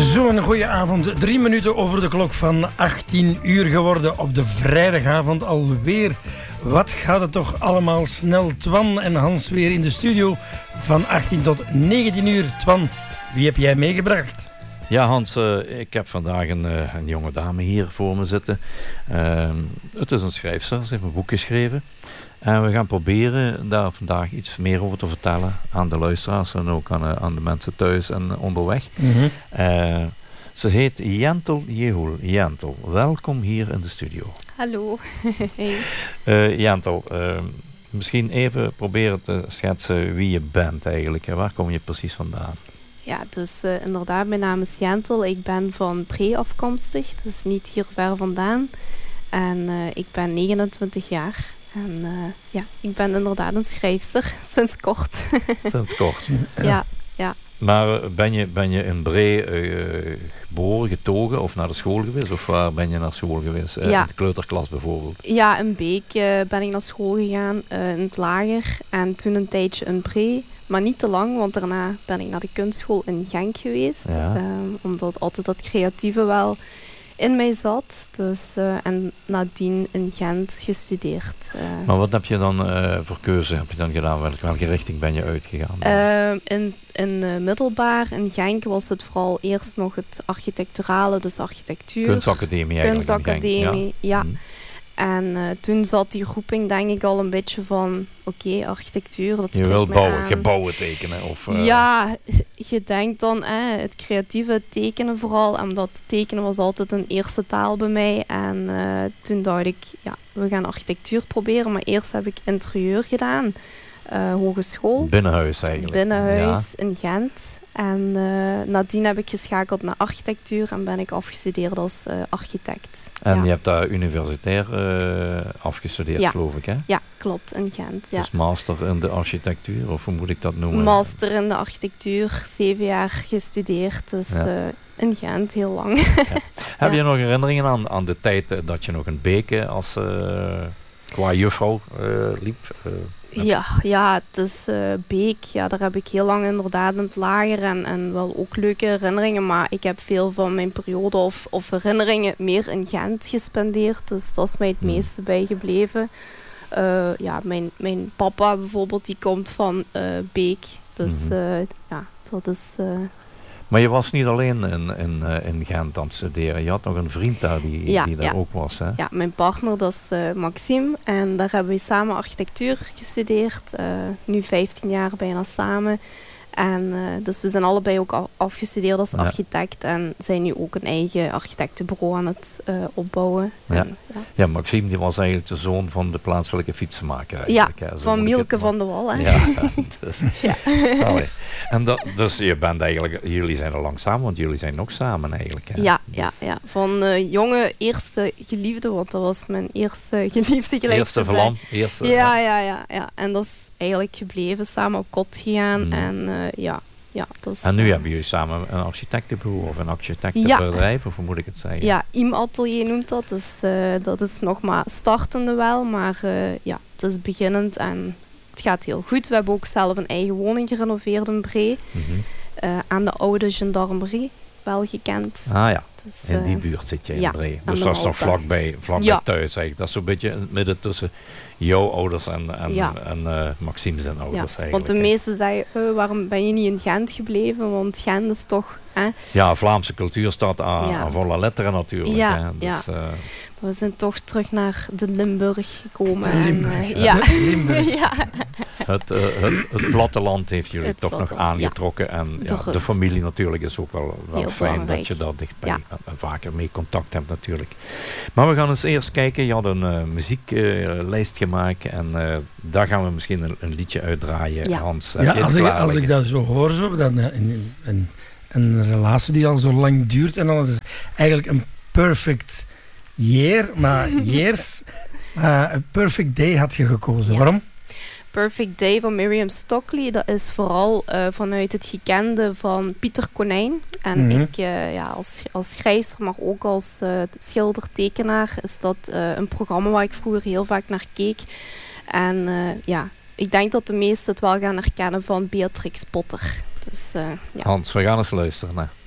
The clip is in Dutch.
Zo'n goeie avond. 3 minuten over de klok van 18 uur geworden op de vrijdagavond alweer. Wat gaat het toch allemaal snel. Twan en Hans weer in de studio van 18 tot 19 uur. Twan, wie heb jij meegebracht? Ja, Hans, ik heb vandaag een jonge dame hier voor me zitten. Het is een schrijfster, ze heeft een boek geschreven. En we gaan proberen daar vandaag iets meer over te vertellen aan de luisteraars en ook aan de mensen thuis en onderweg. Mm-hmm. Ze heet Jentel Jehul. Jentel, welkom hier in de studio. Hallo. Hey. Jentel, misschien even proberen te schetsen wie je bent eigenlijk. Waar kom je precies vandaan? Ja, dus inderdaad, mijn naam is Jentel. Ik ben van Bree afkomstig, dus niet hier ver vandaan. En ik ben 29 jaar. En ja, ik ben inderdaad een schrijfster, sinds kort. Sinds kort? Ja. Maar ben je in Bree geboren, getogen of naar de school geweest? Of waar ben je naar school geweest? In de kleuterklas bijvoorbeeld? Ja, in Beek ben ik naar school gegaan, in het lager. En toen een tijdje in Bree. Maar niet te lang, want daarna ben ik naar de kunstschool in Genk geweest. Ja. Omdat altijd dat creatieve wel in mij zat. Dus, en nadien in Gent gestudeerd. Maar wat heb je dan voor keuze heb je dan gedaan? Welke richting ben je uitgegaan? In middelbaar in Genk was het vooral eerst nog het architecturale, dus architectuur. Kunstacademie eigenlijk. Kunstacademie, ja. En toen zat die roeping denk ik al een beetje van, oké, architectuur, dat je wil gebouwen tekenen? Of, Ja, je denkt dan het creatieve tekenen vooral. Omdat tekenen was altijd een eerste taal bij mij. En toen dacht ik, ja, we gaan architectuur proberen. Maar eerst heb ik interieur gedaan. Hogeschool. Binnenhuis eigenlijk. Binnenhuis in Gent. En nadien heb ik geschakeld naar architectuur en ben ik afgestudeerd als architect. En je hebt daar universitair afgestudeerd, geloof ik, hè? Ja, klopt, in Gent. Ja. Dus master in de architectuur, of hoe moet ik dat noemen? Master in de architectuur, 7 jaar gestudeerd, dus in Gent, heel lang. Ja. Heb je nog herinneringen aan de tijd dat je nog in Beek als qua juffrouw liep? Ja, het is Beek. Ja, daar heb ik heel lang inderdaad in het lager en wel ook leuke herinneringen. Maar ik heb veel van mijn periode of herinneringen meer in Gent gespendeerd. Dus dat is mij het meeste bijgebleven. Ja, mijn papa bijvoorbeeld, die komt van Beek. Dus ja, dat is... Maar je was niet alleen in Gent aan het studeren. Je had nog een vriend daar die daar ook was. Hè? Ja, mijn partner, dat is Maxime. En daar hebben we samen architectuur gestudeerd. Nu 15 jaar bijna samen. En dus we zijn allebei ook afgestudeerd als architect. En zijn nu ook een eigen architectenbureau aan het opbouwen. Ja, Maxime die was eigenlijk de zoon van de plaatselijke fietsenmaker. Van Mielke van de Wal. Hè? Ja, dus, en dus je bent eigenlijk, jullie zijn al lang samen, want jullie zijn nog samen eigenlijk. Hè? Ja. Van jonge eerste geliefde, want dat was mijn eerste geliefde gelijk. Eerste vlam. Ja. En dat is eigenlijk gebleven, samen op kot gegaan. En dat is, en nu hebben jullie samen een architectenbureau of een architectenbedrijf, of hoe moet ik het zeggen? Ja, IM-atelier noemt dat. Dus dat is nog maar startende wel, maar het is beginnend en het gaat heel goed. We hebben ook zelf een eigen woning gerenoveerd in Bree. Aan de oude gendarmerie, wel gekend. Ah ja, dus, in die buurt zit je in Bree. Dus dat is nog vlakbij thuis eigenlijk. Dat is zo'n beetje in het midden tussen jouw ouders en Maxime zijn ouders eigenlijk. Want de meesten zeggen, waarom ben je niet in Gent gebleven? Want Gent is toch... Ja, Vlaamse cultuur staat aan volle letteren natuurlijk. Ja. Maar we zijn toch terug naar de Limburg gekomen. Limburg. Het platteland heeft jullie toch nog aangetrokken. En de familie natuurlijk is ook wel fijn dat je daar dichtbij en vaker mee contact hebt natuurlijk. Maar we gaan eens eerst kijken. Je had een muzieklijst gemaakt en daar gaan we misschien een liedje uitdraaien. Hans, als ik dat zo hoor, dan een relatie die al zo lang duurt en alles is eigenlijk een perfect year, maar een perfect day had je gekozen. Waarom? Perfect Day van Miriam Stockley, dat is vooral vanuit het gekende van Pieter Konijn. En ik als schrijfster, maar ook als schilder-tekenaar, is dat een programma waar ik vroeger heel vaak naar keek. En ik denk dat de meesten het wel gaan herkennen van Beatrix Potter. Dus, Hans, we gaan eens luisteren naar.